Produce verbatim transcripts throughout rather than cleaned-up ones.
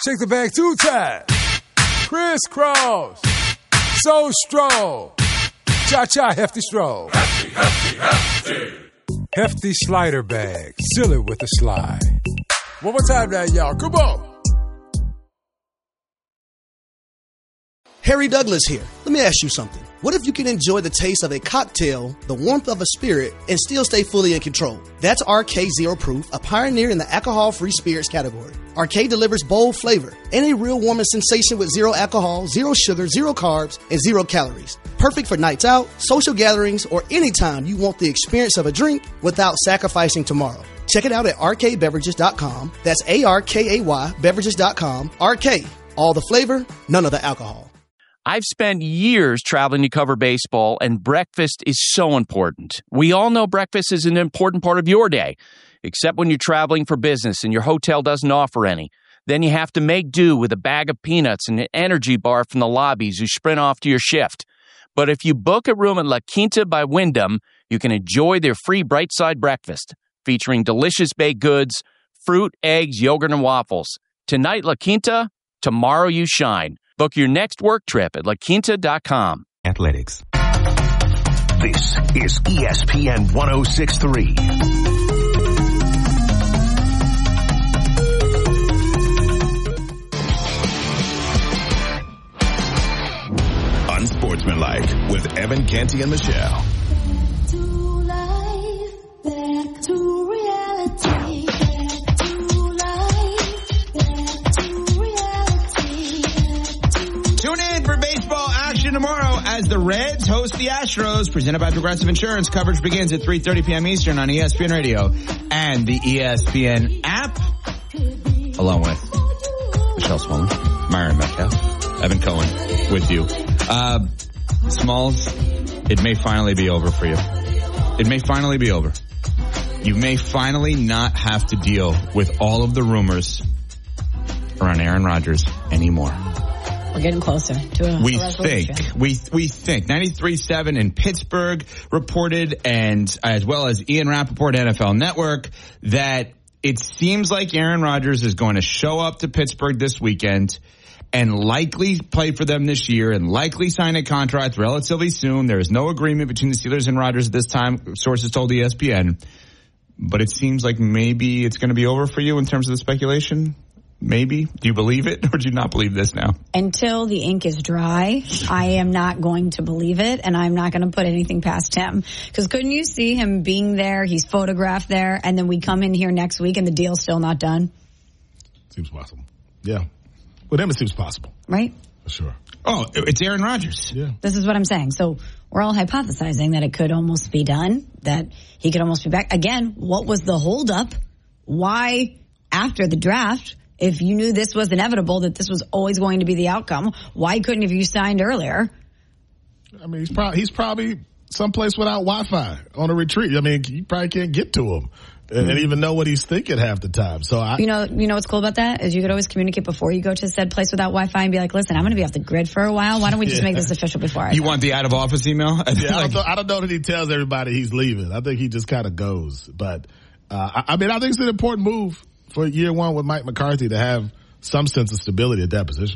Shake the bag two times. Crisscross. So strong. Cha-cha hefty stroll. Hefty, hefty, hefty. Hefty slider bag. Seal it with a slide. One more time now, y'all. Come on. Harry Douglas here. Let me ask you something. What if you can enjoy the taste of a cocktail, the warmth of a spirit, and still stay fully in control? That's R K Zero Proof, a pioneer in the alcohol-free spirits category. R K delivers bold flavor and a real warming sensation with zero alcohol, zero sugar, zero carbs, and zero calories. Perfect for nights out, social gatherings, or anytime you want the experience of a drink without sacrificing tomorrow. Check it out at R K beverages dot com. That's A R K A Y beverages dot com. R K, all the flavor, none of the alcohol. I've spent years traveling to cover baseball, and breakfast is so important. We all know breakfast is an important part of your day, except when you're traveling for business and your hotel doesn't offer any. Then you have to make do with a bag of peanuts and an energy bar from the lobbies you sprint off to your shift. But if you book a room at La Quinta by Wyndham, you can enjoy their free Bright Side breakfast, featuring delicious baked goods, fruit, eggs, yogurt, and waffles. Tonight, La Quinta, tomorrow you shine. Book your next work trip at la quinta dot com. Athletics. This is E S P N one oh six point three. Unsportsmanlike with Evan Canty and Michelle. Back to life, back to reality. Back to life, back to reality. Back to Tune in for baseball action tomorrow as the Reds host the Astros, presented by Progressive Insurance. Coverage begins at three thirty p.m. Eastern on E S P N Radio and the E S P N app, along with Michelle Smallman, Myron Metcalf, Evan Cohen with you. Uh, Smalls, it may finally be over for you. It may finally be over. You may finally not have to deal with all of the rumors around Aaron Rodgers anymore. We're getting closer to a We a think, we we think. ninety-three point seven in Pittsburgh reported, and as well as Ian Rappaport, N F L Network, that it seems like Aaron Rodgers is going to show up to Pittsburgh this weekend and likely play for them this year and likely sign a contract relatively soon. There is no agreement between the Steelers and Rodgers at this time, sources told E S P N. But it seems like maybe it's going to be over for you in terms of the speculation. Maybe. Do you believe it, or do you not believe this now? Until the ink is dry, I am not going to believe it, and I'm not going to put anything past him. Because couldn't you see him being there, he's photographed there, and then we come in here next week and the deal's still not done? Seems possible. Yeah. With him, it seems possible. Right? For sure. Oh, it's Aaron Rodgers. Yeah. This is what I'm saying. So we're all hypothesizing that it could almost be done, that he could almost be back. Again, what was the holdup? Why, after the draft, if you knew this was inevitable, that this was always going to be the outcome, why couldn't have you signed earlier? I mean, he's probably, he's probably someplace without Wi-Fi on a retreat. I mean, you probably can't get to him and, and even know what he's thinking half the time. So I, you know, you know what's cool about that is you could always communicate before you go to said place without Wi-Fi and be like, listen, I'm going to be off the grid for a while. Why don't we just yeah. make this official before I You go? want the out-of-office email? yeah, I, don't, I don't know that he tells everybody he's leaving. I think he just kind of goes. But, uh, I, I mean, I think it's an important move for year one with Mike McCarthy to have some sense of stability at that position.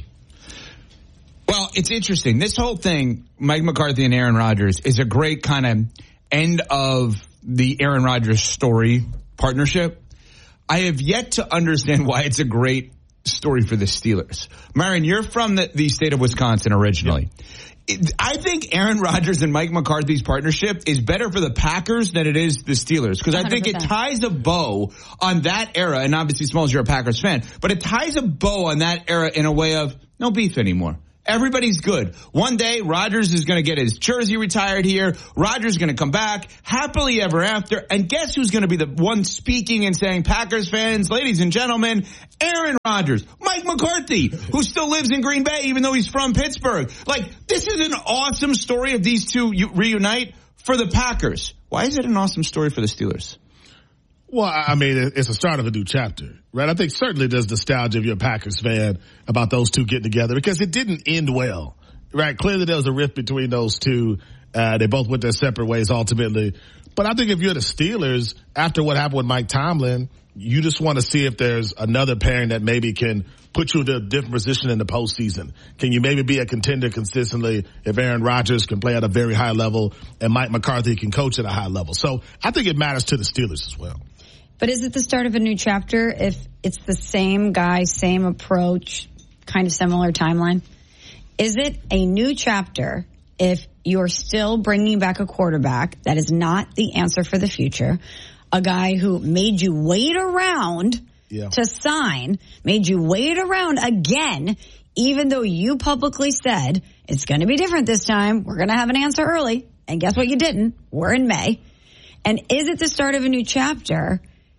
Well, it's interesting. This whole thing, Mike McCarthy and Aaron Rodgers, is a great kind of end of the Aaron Rodgers story partnership. I have yet to understand why it's a great story for the Steelers. Myron, you're from the, the state of Wisconsin originally. Yeah. I think Aaron Rodgers and Mike McCarthy's partnership is better for the Packers than it is the Steelers, because I think it ties a bow on that era, and obviously, Smalls, you're a Packers fan, but it ties a bow on that era in a way of no beef anymore. Everybody's good. One day, Rodgers is going to get his jersey retired here. Rodgers is going to come back happily ever after. And guess who's going to be the one speaking and saying, Packers fans, ladies and gentlemen, Aaron Rodgers, Mike McCarthy, who still lives in Green Bay, even though he's from Pittsburgh. Like, this is an awesome story of these two reunite for the Packers. Why is it an awesome story for the Steelers? Well, I mean, it's a start of a new chapter, right? I think certainly there's nostalgia if you're a Packers fan about those two getting together, because it didn't end well, right? Clearly there was a rift between those two. Uh, they both went their separate ways ultimately. But I think if you're the Steelers, after what happened with Mike Tomlin, you just want to see if there's another pairing that maybe can put you in a different position in the postseason. Can you maybe be a contender consistently if Aaron Rodgers can play at a very high level and Mike McCarthy can coach at a high level? So I think it matters to the Steelers as well. But is it the start of a new chapter if it's the same guy, same approach, kind of similar timeline? Is it a new chapter if you're still bringing back a quarterback that is not the answer for the future, a guy who made you wait around yeah. to sign, made you wait around again, even though you publicly said it's going to be different this time, we're going to have an answer early, and guess what, you didn't. We're in May. And is it the start of a new chapter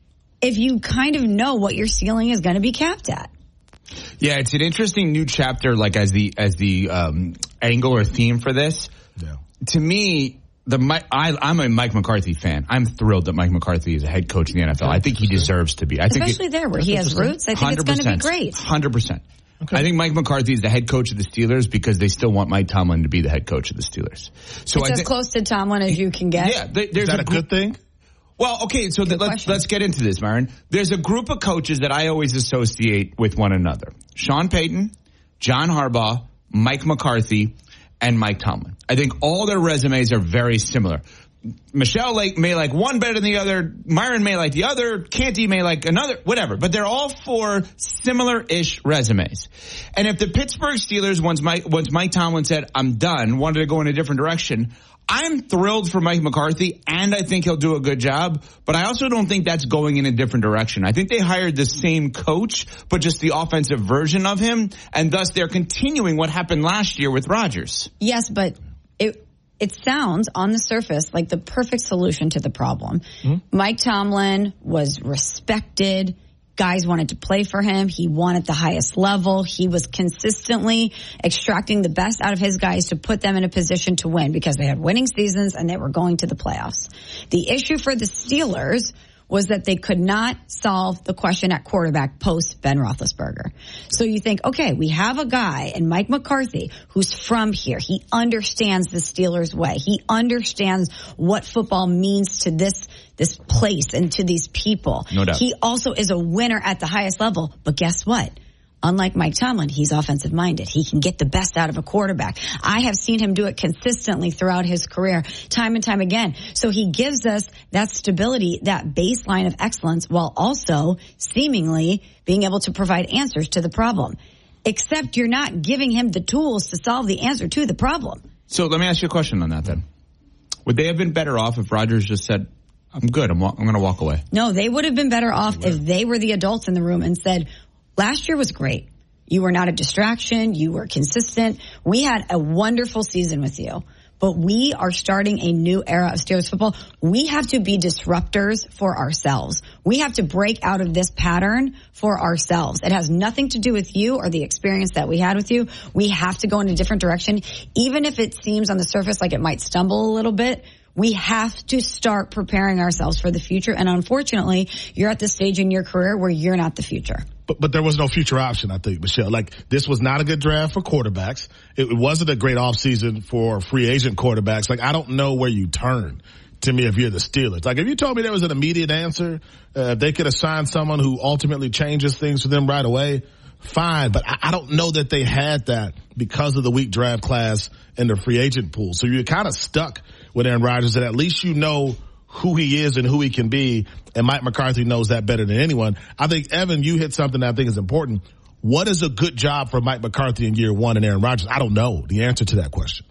if you kind of know what your ceiling is going to be capped at? Yeah, it's an interesting new chapter, like as the as the um, angle or theme for this. Yeah. To me, the I, I'm a Mike McCarthy fan. I'm thrilled that Mike McCarthy is a head coach in the N F L. I think he deserves to be. I Especially think it, there where he has roots. I think it's going to be great. one hundred percent. Okay. I think Mike McCarthy is the head coach of the Steelers because they still want Mike Tomlin to be the head coach of the Steelers. So it's I as th- close to Tomlin as you can get. Yeah, they, there's is that a, a good thing? Well, okay, so the, let's let's get into this, Myron. There's a group of coaches that I always associate with one another. Sean Payton, John Harbaugh, Mike McCarthy, and Mike Tomlin. I think all their resumes are very similar. Michelle like, may like one better than the other. Myron may like the other. Canty may like another. Whatever. But they're all four similar-ish resumes. And if the Pittsburgh Steelers, once Mike, once Mike Tomlin said, I'm done, wanted to go in a different direction, I'm thrilled for Mike McCarthy, and I think he'll do a good job, but I also don't think that's going in a different direction. I think they hired the same coach, but just the offensive version of him, and thus they're continuing what happened last year with Rodgers. Yes, but it it sounds on the surface like the perfect solution to the problem. Mm-hmm. Mike Tomlin was respected. Guys wanted to play for him. He won at the highest level. He was consistently extracting the best out of his guys to put them in a position to win because they had winning seasons and they were going to the playoffs. The issue for the Steelers was that they could not solve the question at quarterback post Ben Roethlisberger. So you think, okay, we have a guy in Mike McCarthy who's from here. He understands the Steelers way. He understands what football means to this this place and to these people. No doubt. He also is a winner at the highest level. But guess what? Unlike Mike Tomlin, he's offensive minded. He can get the best out of a quarterback. I have seen him do it consistently throughout his career, time and time again. So he gives us that stability, that baseline of excellence, while also seemingly being able to provide answers to the problem. Except you're not giving him the tools to solve the answer to the problem. So let me ask you a question on that then. Would they have been better off if Rodgers just said, I'm good, I'm, wa- I'm going to walk away? No, they would have been better off if they were the adults in the room and said, last year was great. You were not a distraction. You were consistent. We had a wonderful season with you. But we are starting a new era of Steelers football. We have to be disruptors for ourselves. We have to break out of this pattern for ourselves. It has nothing to do with you or the experience that we had with you. We have to go in a different direction. Even if it seems on the surface like it might stumble a little bit, we have to start preparing ourselves for the future. And unfortunately, you're at the stage in your career where you're not the future. But, but there was no future option, I think, Michelle. Like, this was not a good draft for quarterbacks. It, it wasn't a great offseason for free agent quarterbacks. Like, I don't know where you turn, to me, if you're the Steelers. Like, if you told me there was an immediate answer, uh, if they could assign someone who ultimately changes things for them right away, fine. But I, I don't know that they had that because of the weak draft class and the free agent pool. So you're kind of stuck with Aaron Rodgers, and at least you know who he is and who he can be, and Mike McCarthy knows that better than anyone. I think, Evan, you hit something that I think is important. What is a good job for Mike McCarthy in year one and Aaron Rodgers? I don't know the answer to that question.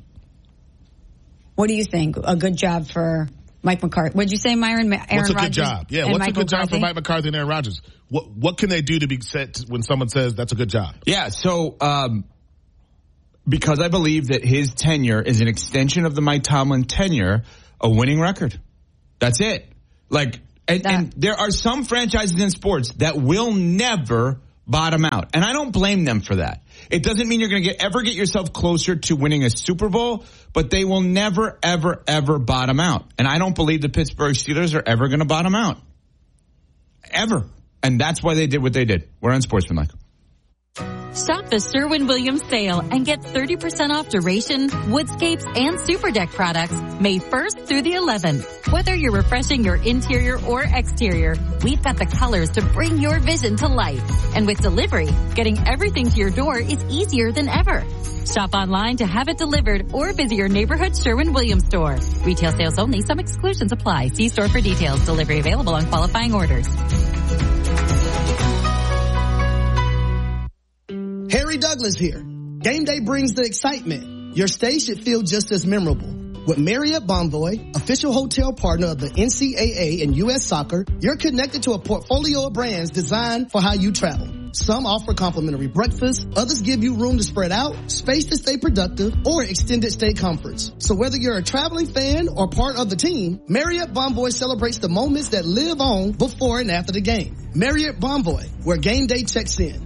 What do you think? A good job for Mike McCarthy? What did you say, Myron? Aaron What's a good Rodgers job? Yeah, what's Mike a good McCarthy? job for Mike McCarthy and Aaron Rodgers? What what can they do to be set when someone says that's a good job? Yeah, so um, because I believe that his tenure is an extension of the Mike Tomlin tenure, a winning record. That's it. Like, and, and there are some franchises in sports that will never bottom out. And I don't blame them for that. It doesn't mean you're going to get ever get yourself closer to winning a Super Bowl, but they will never, ever, ever bottom out. And I don't believe the Pittsburgh Steelers are ever going to bottom out. Ever. And that's why they did what they did. We're Unsportsmanlike. Shop the Sherwin-Williams sale and get thirty percent off Duration, Woodscapes, and Super Deck products May first through the eleventh. Whether you're refreshing your interior or exterior, we've got the colors to bring your vision to life. And with delivery, getting everything to your door is easier than ever. Shop online to have it delivered or visit your neighborhood Sherwin-Williams store. Retail sales only. Some exclusions apply. See store for details. Delivery available on qualifying orders. Harry Douglas here. Game day brings the excitement. Your stay should feel just as memorable. With Marriott Bonvoy, official hotel partner of the N C double A and U S Soccer, you're connected to a portfolio of brands designed for how you travel. Some offer complimentary breakfast, others give you room to spread out, space to stay productive, or extended stay comforts. So whether you're a traveling fan or part of the team, Marriott Bonvoy celebrates the moments that live on before and after the game. Marriott Bonvoy, where game day checks in.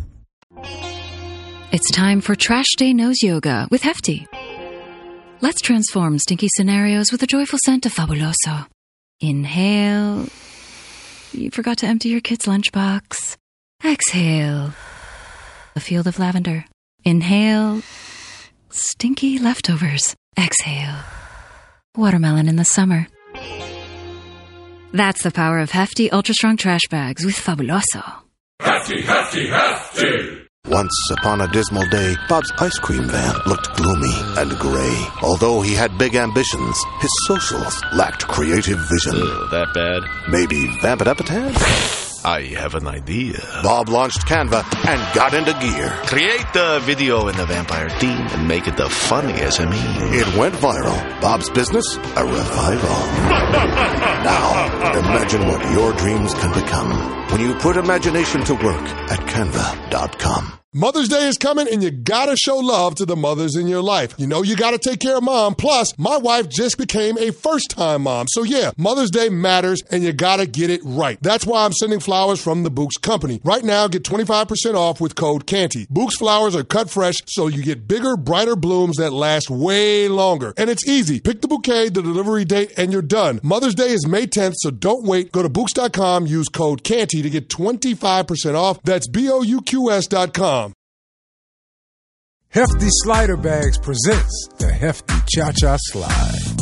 It's time for Trash Day Nose Yoga with Hefty. Let's transform stinky scenarios with a joyful scent of Fabuloso. Inhale. You forgot to empty your kid's lunchbox. Exhale. A field of lavender. Inhale. Stinky leftovers. Exhale. Watermelon in the summer. That's the power of Hefty Ultra Strong Trash Bags with Fabuloso. Hefty, hefty, hefty. Once upon a dismal day, Bob's ice cream van looked gloomy and gray. Although he had big ambitions, his socials lacked creative vision. Ugh, that bad? Maybe vamp it up a tad? I have an idea. Bob launched Canva and got into gear. Create the video in the vampire theme and make it the funniest I mean. It went viral. Bob's business, a revival. Now, imagine what your dreams can become when you put imagination to work at canva dot com. Mother's Day is coming, and you gotta show love to the mothers in your life. You know you gotta take care of mom. Plus, my wife just became a first-time mom. So yeah, Mother's Day matters, and you gotta get it right. That's why I'm sending flowers from the Books Company. Right now, get twenty-five percent off with code Canty. Books flowers are cut fresh, so you get bigger, brighter blooms that last way longer. And it's easy. Pick the bouquet, the delivery date, and you're done. Mother's Day is May tenth, so don't wait. Go to Books dot com, use code Canty to get twenty-five percent off. That's B O U Q S dot com. Hefty Slider Bags presents the Hefty Cha-Cha Slide.